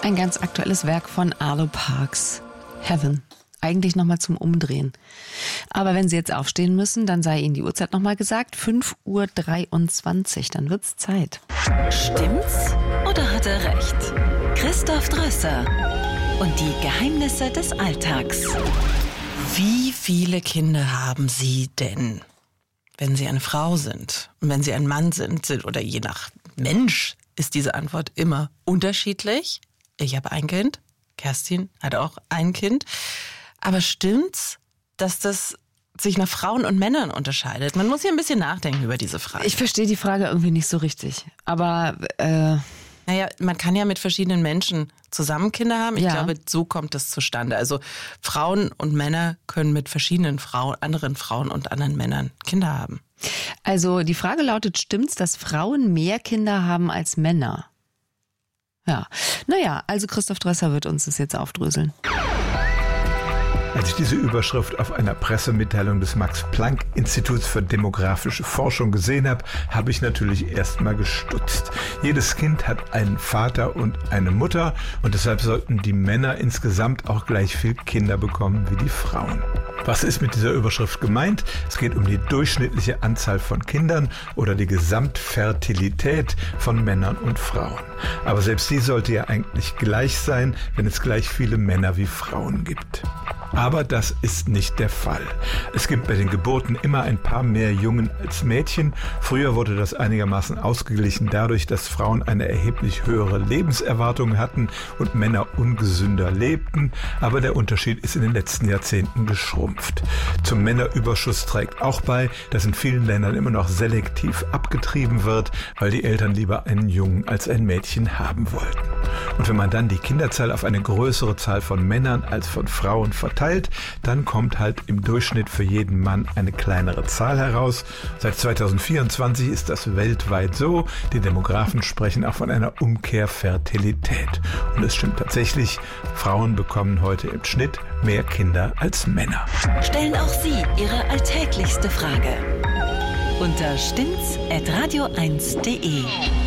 Ein ganz aktuelles Werk von Arlo Parks, Heaven. Eigentlich nochmal zum Umdrehen. Aber wenn Sie jetzt aufstehen müssen, dann sei Ihnen die Uhrzeit nochmal gesagt, 5:23 Uhr, dann wird's Zeit. Stimmt's oder hat er recht? Christoph Drösser und die Geheimnisse des Alltags. Wie viele Kinder haben Sie denn, wenn Sie eine Frau sind? Und wenn Sie ein Mann sind oder je nach Mensch ist diese Antwort immer unterschiedlich. Ich habe ein Kind, Kerstin hat auch ein Kind. Aber stimmt's, dass das sich nach Frauen und Männern unterscheidet? Man muss hier ein bisschen nachdenken über diese Frage. Ich verstehe die Frage irgendwie nicht so richtig. Aber naja, man kann ja mit verschiedenen Menschen zusammen Kinder haben. Ich glaube, so kommt das zustande. Also Frauen und Männer können mit verschiedenen anderen Frauen und anderen Männern Kinder haben. Also die Frage lautet, stimmt's, dass Frauen mehr Kinder haben als Männer? Ja, naja, also Christoph Drösser wird uns das jetzt aufdröseln. Als ich diese Überschrift auf einer Pressemitteilung des Max-Planck-Instituts für demografische Forschung gesehen habe, habe ich natürlich erstmal gestutzt. Jedes Kind hat einen Vater und eine Mutter und deshalb sollten die Männer insgesamt auch gleich viel Kinder bekommen wie die Frauen. Was ist mit dieser Überschrift gemeint? Es geht um die durchschnittliche Anzahl von Kindern oder die Gesamtfertilität von Männern und Frauen. Aber selbst die sollte ja eigentlich gleich sein, wenn es gleich viele Männer wie Frauen gibt. Aber das ist nicht der Fall. Es gibt bei den Geburten immer ein paar mehr Jungen als Mädchen. Früher wurde das einigermaßen ausgeglichen dadurch, dass Frauen eine erheblich höhere Lebenserwartung hatten und Männer ungesünder lebten. Aber der Unterschied ist in den letzten Jahrzehnten geschrumpft. Zum Männerüberschuss trägt auch bei, dass in vielen Ländern immer noch selektiv abgetrieben wird, weil die Eltern lieber einen Jungen als ein Mädchen haben wollten. Und wenn man dann die Kinderzahl auf eine größere Zahl von Männern als von Frauen verteilt, dann kommt halt im Durchschnitt für jeden Mann eine kleinere Zahl heraus. Seit 2024 ist das weltweit so. Die Demografen sprechen auch von einer Umkehrfertilität. Und es stimmt tatsächlich, Frauen bekommen heute im Schnitt mehr Kinder als Männer. Stellen auch Sie Ihre alltäglichste Frage unter stimmts@radio1.de.